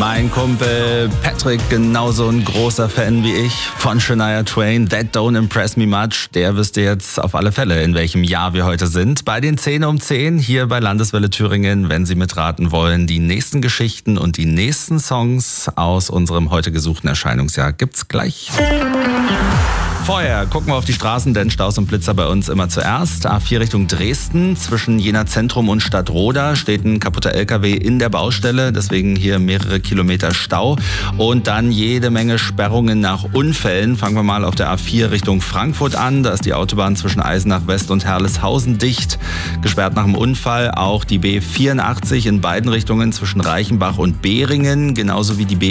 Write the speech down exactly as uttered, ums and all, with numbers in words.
Mein Kumpel Patrick, genauso ein großer Fan wie ich von Shania Twain. That don't impress me much. Der wüsste jetzt auf alle Fälle, in welchem Jahr wir heute sind. Bei den zehn um zehn hier bei Landeswelle Thüringen, wenn Sie mitraten wollen, die nächsten Geschichten und die nächsten Songs aus unserem heute gesuchten Erscheinungsjahr gibt's gleich. Vorher gucken wir auf die Straßen, denn Staus und Blitzer bei uns immer zuerst. A vier Richtung Dresden, zwischen Jena Zentrum und Stadtroda steht ein kaputter L K W in der Baustelle, deswegen hier mehrere Kilometer Stau. Und dann jede Menge Sperrungen nach Unfällen. Fangen wir mal auf der A vier Richtung Frankfurt an. Da ist die Autobahn zwischen Eisenach West und Herleshausen dicht, gesperrt nach dem Unfall. Auch die B vierundachtzig in beiden Richtungen zwischen Reichenbach und Behringen, genauso wie die B